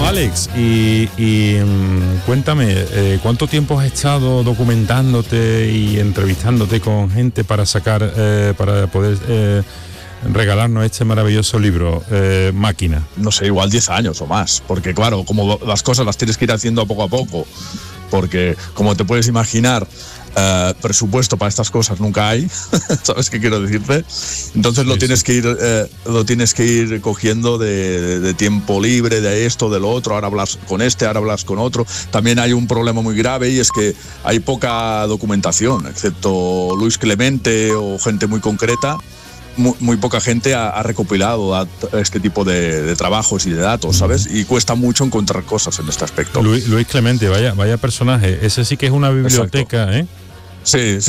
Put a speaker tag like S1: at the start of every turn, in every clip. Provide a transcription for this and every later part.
S1: Alex, cuéntame, ¿cuánto tiempo has estado documentándote y entrevistándote con gente para sacar, para poder regalarnos este maravilloso libro, Máquina?
S2: No sé, igual 10 años o más, porque claro, como las cosas las tienes que ir haciendo poco a poco, porque como te puedes imaginar, presupuesto para estas cosas nunca hay. ¿Sabes qué quiero decirte? Entonces lo tienes que ir cogiendo de tiempo libre, de esto, de lo otro. Ahora hablas con este, ahora hablas con otro. También hay un problema muy grave y es que hay poca documentación, excepto Luis Clemente o gente muy concreta. Muy poca gente ha recopilado este tipo de trabajos y de datos, ¿sabes? Y cuesta mucho encontrar cosas en este aspecto.
S1: Luis Clemente, vaya personaje. Ese sí que es una biblioteca, ¿eh?
S2: Sí.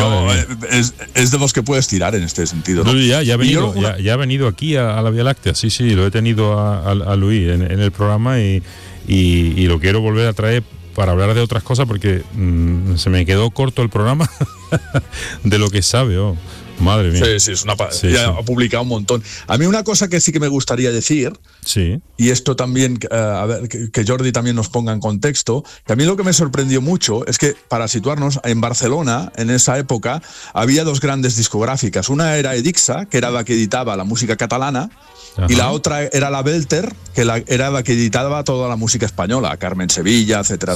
S2: Es de los que puedes tirar en este sentido, ¿no?
S1: Ya ha venido aquí a la Vía Láctea. Sí, lo he tenido a Luis en el programa y lo quiero volver a traer para hablar de otras cosas porque se me quedó corto el programa de lo que sabe, oh. Madre mía.
S2: Sí, ha publicado un montón. A mí una cosa que sí que me gustaría decir, y esto también, a ver, que Jordi también nos ponga en contexto, que a mí lo que me sorprendió mucho es que, para situarnos, en Barcelona, en esa época, había dos grandes discográficas. Una era Edixa, que era la que editaba la música catalana, y la otra era la Belter, que era la que editaba toda la música española, Carmen Sevilla, etcétera.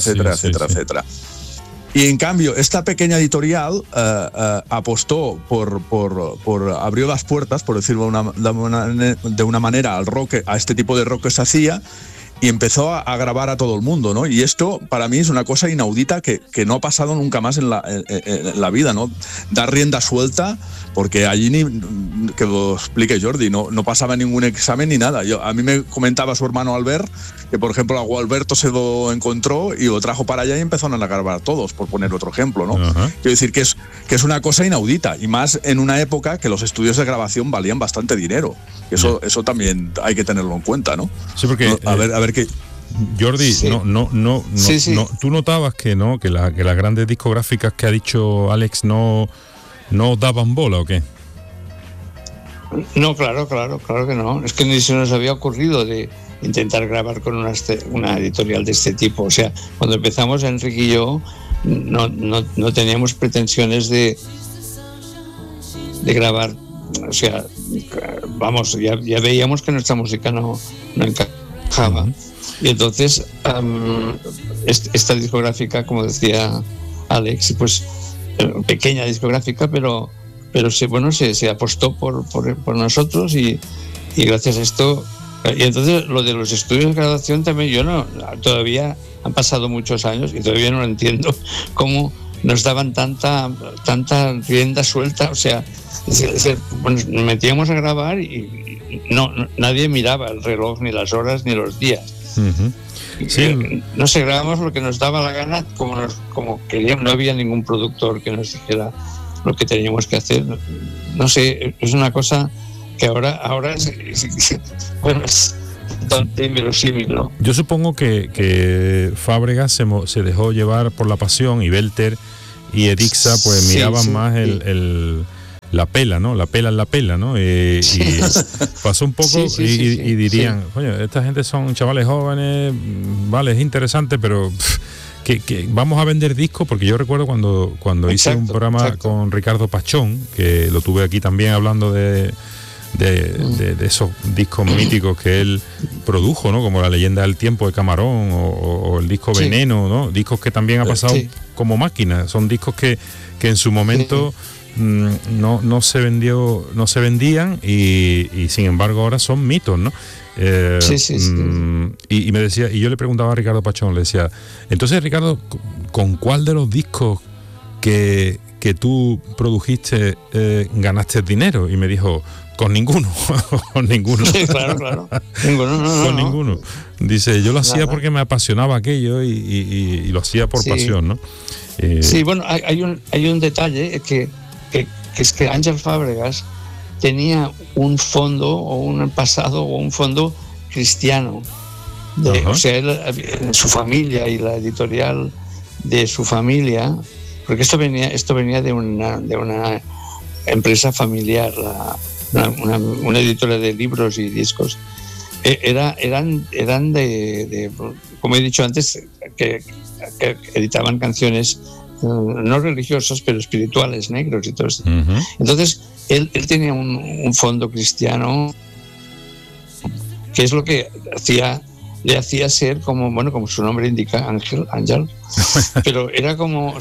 S2: Y en cambio, esta pequeña editorial apostó abrió las puertas, por decirlo de una manera, al rock, a este tipo de rock que se hacía, y empezó a grabar a todo el mundo, ¿no? Y esto para mí es una cosa inaudita que no ha pasado nunca más en la vida, ¿no? Dar rienda suelta, porque allí que lo explique Jordi, no pasaba ningún examen ni nada. A mí me comentaba su hermano Albert que, por ejemplo, a Gualberto se lo encontró y lo trajo para allá y empezaron a grabar todos, por poner otro ejemplo, ¿no? Quiero decir que es una cosa inaudita, y más en una época que los estudios de grabación valían bastante dinero. Eso también hay que tenerlo en cuenta, ¿no?
S1: Sí, porque
S2: a ver qué.
S1: Jordi, tú notabas que las grandes discográficas que ha dicho Alex no daban bola, ¿o qué?
S3: No, claro que no. Es que ni se nos había ocurrido de intentar grabar con una editorial de este tipo. O sea, cuando empezamos, Enrique y yo no teníamos pretensiones de grabar. O sea, vamos, ya veíamos que nuestra música no encajaba. Y entonces esta discográfica, como decía Alex, pues pequeña discográfica, pero se apostó por nosotros, y gracias a esto. Y entonces lo de los estudios de graduación también todavía han pasado muchos años y todavía no lo entiendo, cómo nos daban tanta rienda suelta. O sea, nos metíamos a grabar y nadie miraba el reloj, ni las horas, ni los días.
S1: Sí.
S3: No sé, grabamos lo que nos daba la gana, como queríamos. No había ningún productor que nos dijera lo que teníamos que hacer. No sé, es una cosa que ahora es bastante inverosímil, ¿no?
S1: Yo supongo que Fábregas se dejó llevar por la pasión, y Belter y Edixa pues miraban más la pela, ¿no? La pela, ¿no? Y pasó un poco y dirían, coño, esta gente son chavales jóvenes, vale, es interesante, pero que vamos a vender discos, porque yo recuerdo cuando hice un programa con Ricardo Pachón, que lo tuve aquí también hablando de esos discos míticos que él produjo, ¿no? Como La leyenda del tiempo de Camarón o el disco Veneno, ¿no? Discos que también ha pasado como Máquina. Son discos que en su momento no se vendían y sin embargo ahora son mitos, ¿no? Y me decía, y yo le preguntaba a Ricardo Pachón, le decía, entonces, Ricardo, ¿con cuál de los discos que tú produjiste ganaste dinero? Y me dijo, con ninguno. Con ninguno.
S3: Sí, claro. Ninguno.
S1: Dice, yo lo hacía porque me apasionaba aquello y lo hacía por pasión, ¿no?
S3: Sí, bueno, hay un detalle que es que Ángel Fábregas tenía un fondo o un pasado o un fondo cristiano. O sea, él, en su familia y la editorial de su familia, porque esto venía de una empresa familiar, una editora de libros y discos, eran de, como he dicho antes, que editaban canciones no religiosas, pero espirituales, negros y todo esto. Uh-huh. Entonces, él tenía un fondo cristiano, que es lo que le hacía ser como su nombre indica, ángel, pero era como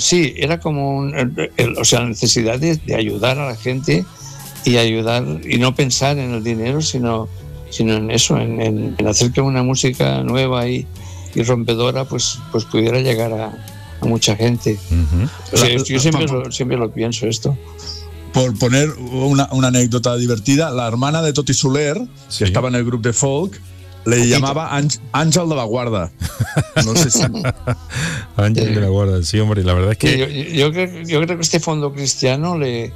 S3: la necesidad de ayudar a la gente y no pensar en el dinero, sino en eso, en hacer que una música nueva y rompedora pues pudiera llegar a mucha gente. Uh-huh. O sea, yo siempre lo pienso esto.
S2: Por poner una anécdota divertida, la hermana de Toti Soler, que estaba en el grupo de folk, le llamaba Ángel de la Guarda. No sé si...
S1: Ángel de la Guarda, sí, hombre, la verdad es
S3: que... Yo creo que este fondo cristiano le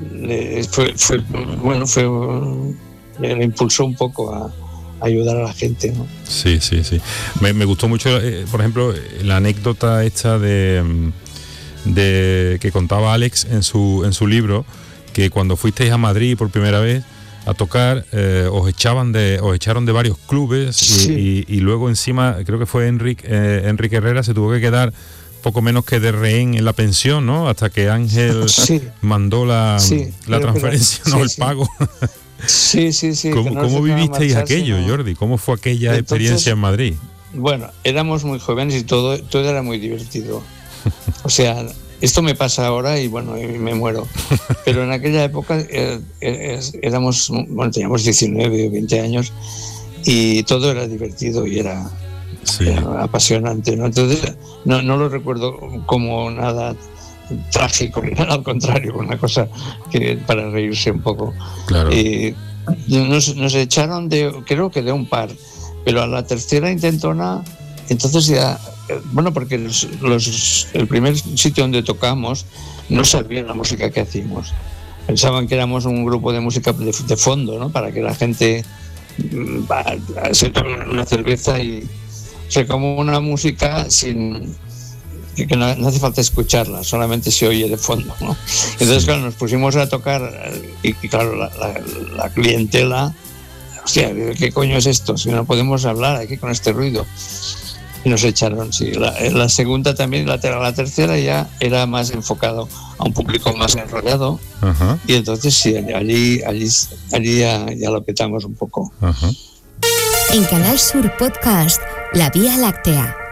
S3: impulsó un poco a ayudar a la gente, ¿no?
S1: Sí. Me gustó mucho, por ejemplo, la anécdota esta de que contaba Alex en su libro, que cuando fuisteis a Madrid por primera vez a tocar, os echaron de varios clubes, sí. y luego encima creo que fue Enrique Herrera, se tuvo que quedar poco menos que de rehén en la pensión, ¿no? Hasta que Ángel mandó la transferencia, el pago.
S3: Sí.
S1: ¿Cómo vivisteis aquello, Jordi? ¿Cómo fue aquella experiencia en Madrid?
S3: Bueno, éramos muy jóvenes y todo era muy divertido. O sea, esto me pasa ahora y me muero. Pero en aquella época teníamos 19 o 20 años y todo era divertido y era apasionante, ¿no? Entonces no lo recuerdo como nada trágico, al contrario, una cosa que para reírse un poco.
S1: Claro.
S3: Nos echaron creo que de un par, pero a la tercera intentona, entonces ya, porque el primer sitio donde tocamos no sabían la música que hacíamos. Pensaban que éramos un grupo de música de fondo, ¿no? Para que la gente se tome una cerveza y se como una música que no hace falta escucharla, solamente se oye de fondo, ¿no? Entonces, claro, nos pusimos a tocar y claro, la clientela, hostia, ¿qué coño es esto? Si no podemos hablar aquí con este ruido. Y nos echaron, sí. La segunda también, la tercera ya era más enfocado a un público más enrollado. Uh-huh. Y entonces sí, allí ya lo petamos un poco.
S1: Uh-huh.
S4: En Canal Sur Podcast, La Vía Láctea.